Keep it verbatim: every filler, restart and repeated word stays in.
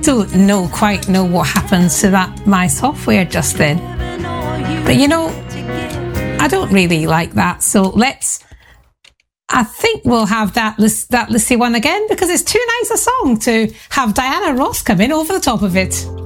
don't know quite know what happened to that my software just then. But you know, I don't really like that. So let's, I think we'll have that that Lissy one again, because it's too nice a song to have Diana Ross come in over the top of it.